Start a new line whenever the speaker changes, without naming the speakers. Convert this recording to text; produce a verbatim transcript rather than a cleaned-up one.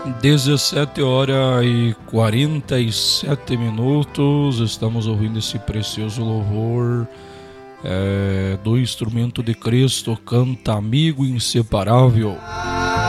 dezessete horas e quarenta e sete minutos. Estamos ouvindo esse precioso louvor é, do Instrumento de Cristo, Canta Amigo Inseparável.